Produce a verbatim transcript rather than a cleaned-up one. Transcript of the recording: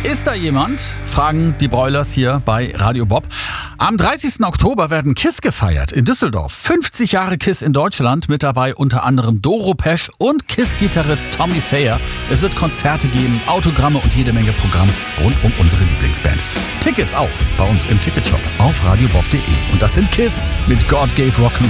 Ist da jemand? Fragen die Broilers hier bei Radio Bob. Am dreißigsten Oktober werden KISS gefeiert in Düsseldorf. fünfzig Jahre KISS in Deutschland, mit dabei unter anderem Doro Pesch und KISS-Gitarrist Tommy Thayer. Es wird Konzerte geben, Autogramme und jede Menge Programm rund um unsere Lieblingsband. Tickets auch bei uns im Ticketshop auf radiobob punkt de. Und das sind KISS mit God Gave Rock'n'Roll.